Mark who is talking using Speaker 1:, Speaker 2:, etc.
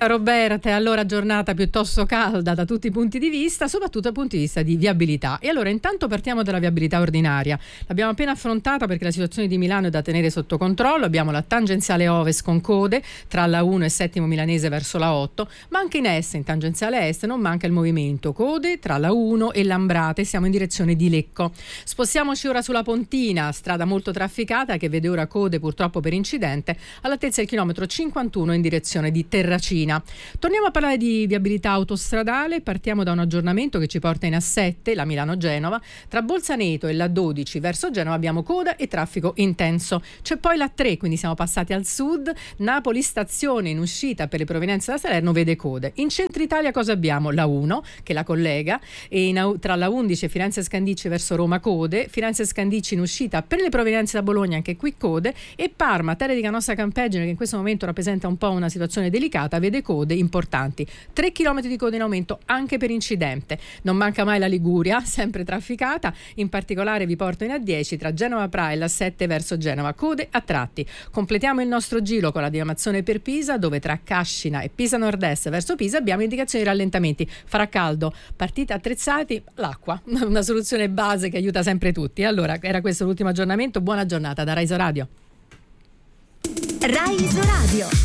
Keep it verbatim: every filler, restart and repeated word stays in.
Speaker 1: Roberta, allora giornata piuttosto calda da tutti i punti di vista, soprattutto dal punto di vista di viabilità. E allora intanto partiamo dalla viabilità ordinaria. L'abbiamo appena affrontata perché la situazione di Milano è da tenere sotto controllo. Abbiamo la tangenziale ovest con code tra la uno e Settimo Milanese verso la otto, ma anche in est, in tangenziale est, non manca il movimento. Code tra la uno e Lambrate, siamo in direzione di Lecco. Spostiamoci ora sulla Pontina, strada molto trafficata che vede ora code purtroppo per incidente all'altezza del chilometro cinquantuno in direzione di Terracina. Torniamo a parlare di viabilità autostradale, partiamo da un aggiornamento che ci porta in A sette, la Milano-Genova. Tra Bolzaneto e la dodici verso Genova abbiamo coda e traffico intenso. C'è poi la tre, quindi siamo passati al sud. Napoli stazione in uscita per le provenienze da Salerno vede code. In centro Italia cosa abbiamo? La uno che la collega e in, tra la undici e Firenze Scandicci verso Roma code, Firenze Scandicci in uscita per le provenienze da Bologna anche qui code, e Parma, terra di Canossa Campeggine, che in questo momento rappresenta un po' una situazione delicata, vede code importanti. tre chilometri di coda in aumento anche per incidente. Non manca mai la Liguria, sempre trafficata, in particolare vi porto in A dieci tra Genova Pra e la sette verso Genova, code a tratti. Completiamo il nostro giro con la diramazione per Pisa, dove tra Cascina e Pisa Nord-Est verso Pisa abbiamo indicazioni di rallentamenti. Farà caldo, partite attrezzati, l'acqua, una soluzione base che aiuta sempre tutti. Allora, era questo l'ultimo aggiornamento, buona giornata da Rai Iso Radio.
Speaker 2: Rai Iso Radio.